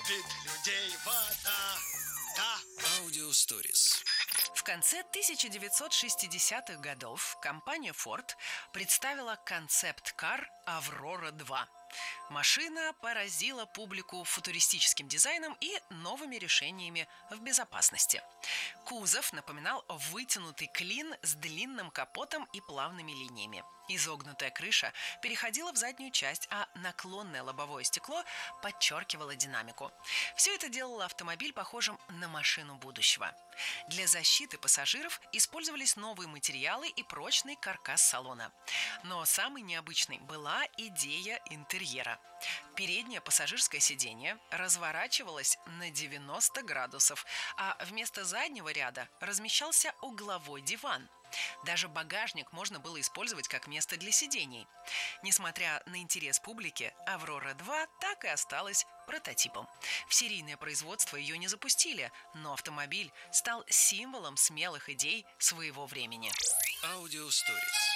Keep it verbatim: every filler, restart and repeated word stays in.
любит людей вода. Да. Audio Stories. В конце тысяча девятьсот шестидесятых годов компания Ford представила концепт-кар «Аврора два». Машина поразила публику футуристическим дизайном и новыми решениями в безопасности. Кузов напоминал вытянутый клин с длинным капотом и плавными линиями. Изогнутая крыша переходила в заднюю часть, а наклонное лобовое стекло подчеркивало динамику. Все это делало автомобиль похожим на машину будущего. Для защиты пассажиров использовались новые материалы и прочный каркас салона. Но самой необычной была идея интерьера. Переднее пассажирское сиденье разворачивалось на девяносто градусов, а вместо заднего ряда размещался угловой диван. Даже багажник можно было использовать как место для сидений. Несмотря на интерес публики, «Аврора два» так и осталась прототипом. В серийное производство ее не запустили, но автомобиль стал символом смелых идей своего времени. Audio Stories.